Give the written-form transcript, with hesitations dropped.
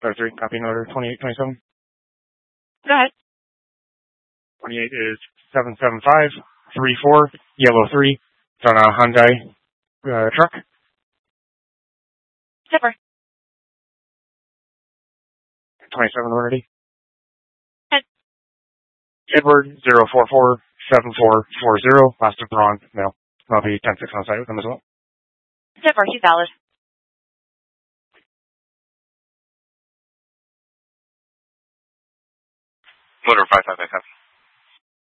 3, copying order 2827. Go ahead. 28 is 77534, yellow 3. It's on a Hyundai truck. Zipper. 27 already. Head. Edward 0447440, last of Ron, male. I'll be 10-6 on site with them as well. Zipper, he's valid. Motor 5557.